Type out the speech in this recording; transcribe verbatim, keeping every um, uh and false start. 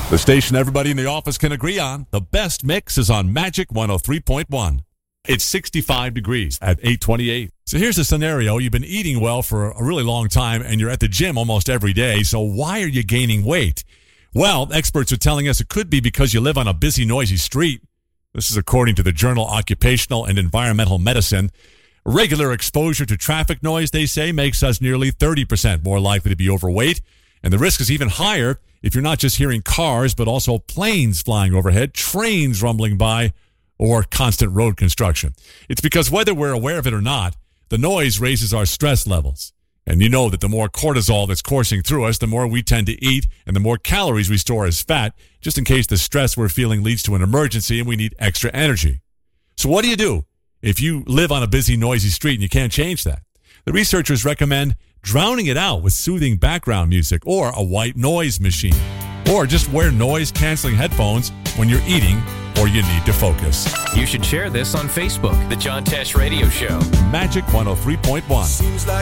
The station everybody in the office can agree on. The best mix is on Magic one oh three point one. It's sixty-five degrees at eight twenty-eight. So here's a scenario. You've been eating well for a really long time, and you're at the gym almost every day. So why are you gaining weight? Well, experts are telling us it could be because you live on a busy, noisy street. This is according to the journal Occupational and Environmental Medicine. Regular exposure to traffic noise, they say, makes us nearly thirty percent more likely to be overweight. And the risk is even higher if you're not just hearing cars, but also planes flying overhead, trains rumbling by, or constant road construction. It's because whether we're aware of it or not, the noise raises our stress levels. And you know that the more cortisol that's coursing through us, the more we tend to eat and the more calories we store as fat, just in case the stress we're feeling leads to an emergency and we need extra energy. So what do you do if you live on a busy, noisy street and you can't change that? The researchers recommend drowning it out with soothing background music or a white noise machine. Or just wear noise-canceling headphones when you're eating or you need to focus. You should share this on Facebook, The John Tesh Radio Show. Magic one oh three point one. Seems like